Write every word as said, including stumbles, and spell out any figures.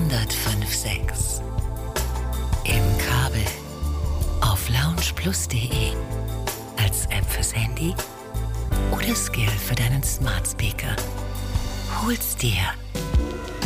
hundertfünf sechs. Im Kabel auf loungeplus punkt de. Als App fürs Handy oder Skill für deinen Smart Speaker. Hol's dir